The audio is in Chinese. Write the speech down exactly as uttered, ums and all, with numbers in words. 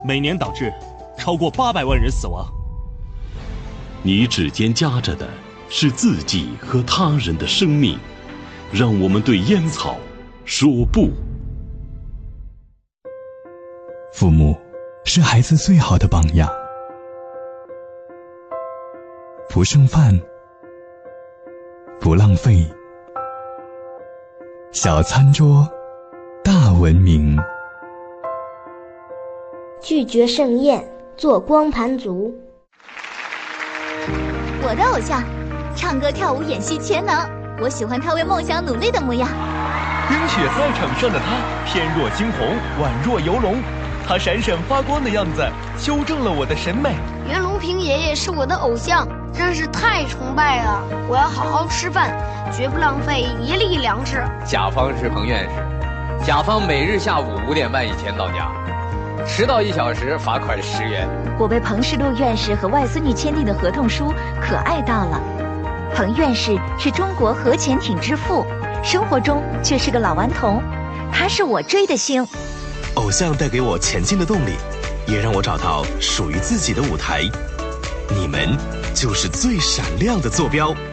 每年导致超过八百万人死亡。 你指尖夹着的是自己和他人的生命，让我们对烟草说不。 父母是孩子最好的榜样，不剩饭，不浪费，小餐桌，大文明。 拒绝盛宴，做光盘族。 我的偶像，唱歌跳舞演戏全能，我喜欢他为梦想努力的模样。 冰雪赛场上的他，翩若惊鸿，宛若游龙，他闪闪发光的样子，修正了我的审美。 袁隆平爷爷是我的偶像，真是太崇拜了！我要好好吃饭，绝不浪费一粒粮食。 甲方是彭院士，甲方每日下午五点半以前到家，迟到一小时罚款十元。 我被彭世禄院士和外孙女签订的合同书可爱到了。彭院士是中国核潜艇之父，生活中却是个老顽童，他是我追的星。 偶像带给我前进的动力，也让我找到属于自己的舞台。你们就是最闪亮的坐标。